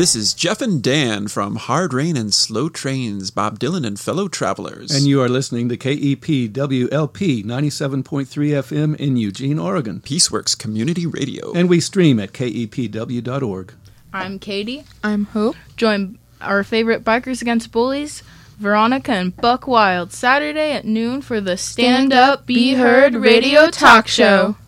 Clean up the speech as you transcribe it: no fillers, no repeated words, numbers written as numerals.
This is Jeff and Dan from Hard Rain and Slow Trains, Bob Dylan and Fellow Travelers. And you are listening to KEPWLP 97.3 FM in Eugene, Oregon. Peaceworks Community Radio. And we stream at kepw.org. I'm Katie. I'm Hope. Join our favorite Bikers Against Bullies, Veronica and Buck Wild, Saturday at noon for the Stand Up, Be Heard radio talk show.